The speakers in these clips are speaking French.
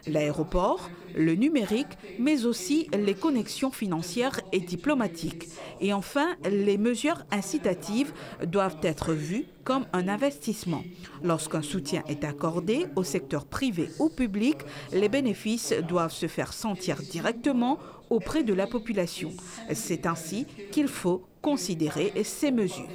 l'aéroport, le numérique, mais aussi les connexions financières et diplomatiques. Et enfin, les mesures incitatives doivent être vues comme un investissement. Lorsqu'un soutien est accordé au secteur privé ou public, les bénéfices doivent se faire sentir directement auprès de la population. C'est ainsi qu'il faut considérer ces mesures.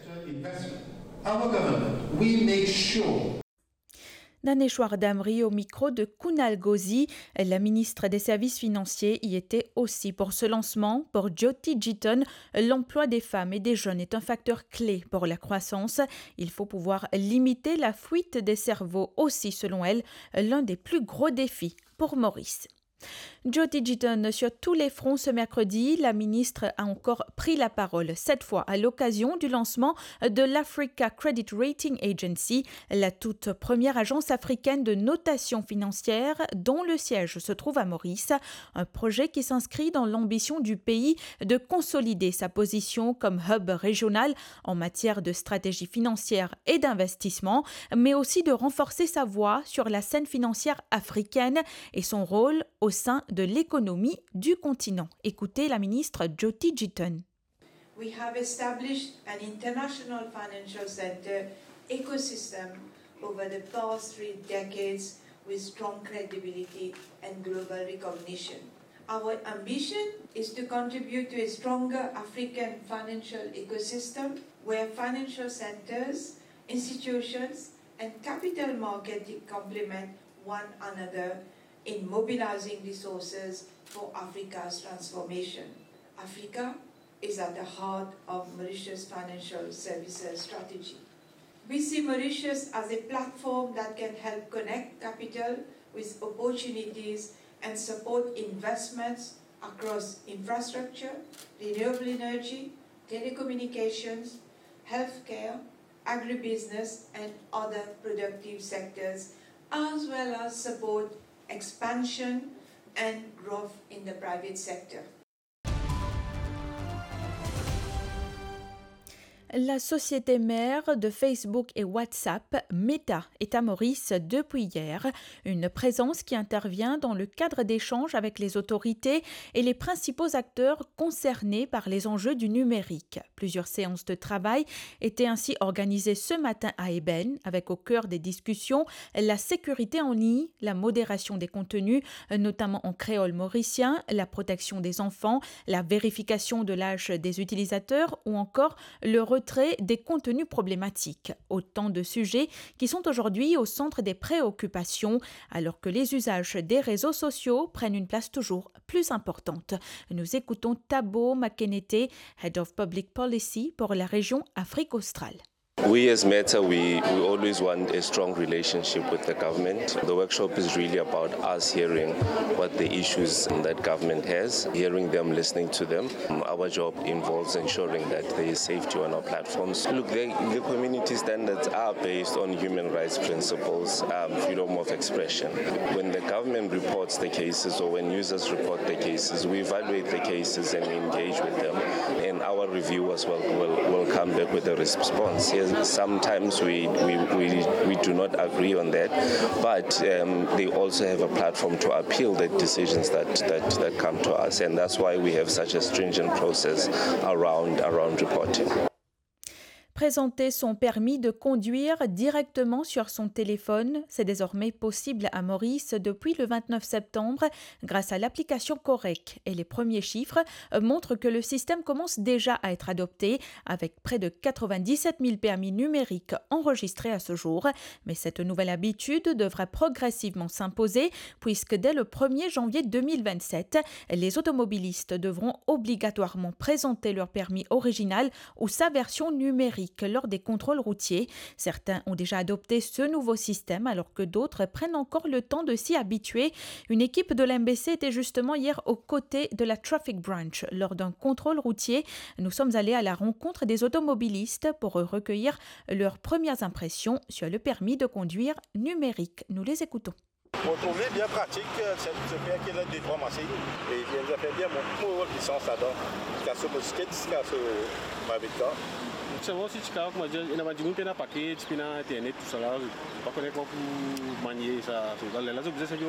Daneshwar Damri au micro de Kunal Ghozi. La ministre des Services financiers y était aussi pour ce lancement. Pour Jyoti Jitan, l'emploi des femmes et des jeunes est un facteur clé pour la croissance. Il faut pouvoir limiter la fuite des cerveaux aussi, selon elle, l'un des plus gros défis pour Maurice. Jyoti Jitan sur tous les fronts ce mercredi, la ministre a encore pris la parole, cette fois à l'occasion du lancement de l'Africa Credit Rating Agency, la toute première agence africaine de notation financière dont le siège se trouve à Maurice, un projet qui s'inscrit dans l'ambition du pays de consolider sa position comme hub régional en matière de stratégie financière et d'investissement, mais aussi de renforcer sa voix sur la scène financière africaine et son rôle au sein de l'économie du continent. Écoutez la ministre Jyoti Jitan. We have established an international financial center ecosystem over the past 3 decades with strong credibility and global recognition. Our ambition is to contribute to a stronger African financial ecosystem where financial centers, institutions, and capital markets complement one another in mobilizing resources for Africa's transformation. Africa is at the heart of Mauritius' financial services strategy. We see Mauritius as a platform that can help connect capital with opportunities and support investments across infrastructure, renewable energy, telecommunications, healthcare, agribusiness, and other productive sectors, as well as support expansion and growth in the private sector. La société mère de Facebook et WhatsApp, Meta, est à Maurice depuis hier. Une présence qui intervient dans le cadre d'échanges avec les autorités et les principaux acteurs concernés par les enjeux du numérique. Plusieurs séances de travail étaient ainsi organisées ce matin à Eben, avec au cœur des discussions la sécurité en ligne, la modération des contenus, notamment en créole mauricien, la protection des enfants, la vérification de l'âge des utilisateurs ou encore le retrait des contenus problématiques. Autant de sujets qui sont aujourd'hui au centre des préoccupations, alors que les usages des réseaux sociaux prennent une place toujours plus importante. Nous écoutons Thabo Makenete, Head of Public Policy pour la région Afrique australe. We as Meta, we always want a strong relationship with the government. The workshop is really about us hearing what the issues that government has, hearing them, listening to them. Our job involves ensuring that there is safety on our platforms. Look, the community standards are based on human rights principles, freedom of expression. When the government reports the cases or when users report the cases, we evaluate the cases and we engage with them. And our reviewers will come back with a response. Yes, sometimes we do not agree on that, but they also have a platform to appeal the decisions that come to us, and that's why we have such a stringent process around reporting. Présenter son permis de conduire directement sur son téléphone, c'est désormais possible à Maurice depuis le 29 septembre grâce à l'application Correc. Et les premiers chiffres montrent que le système commence déjà à être adopté avec près de 97 000 permis numériques enregistrés à ce jour. Mais cette nouvelle habitude devra progressivement s'imposer puisque dès le 1er janvier 2027, les automobilistes devront obligatoirement présenter leur permis original ou sa version numérique lors des contrôles routiers. Certains ont déjà adopté ce nouveau système alors que d'autres prennent encore le temps de s'y habituer. Une équipe de l'MBC était justement hier aux côtés de la Traffic Branch. Lors d'un contrôle routier, nous sommes allés à la rencontre des automobilistes pour recueillir leurs premières impressions sur le permis de conduire numérique. Nous les écoutons. On trouvait bien pratique, c'est bien qu'il y ait des trois masses. Et il nous a fait bien mon licence là-dedans. Jusqu'à ce mosquée, jusqu'à ce Mavita. C'est bon, si tu as il m'a dit que tu as un paquet, tu as internet, tout ça là. Je ne sais pas comment manier ça.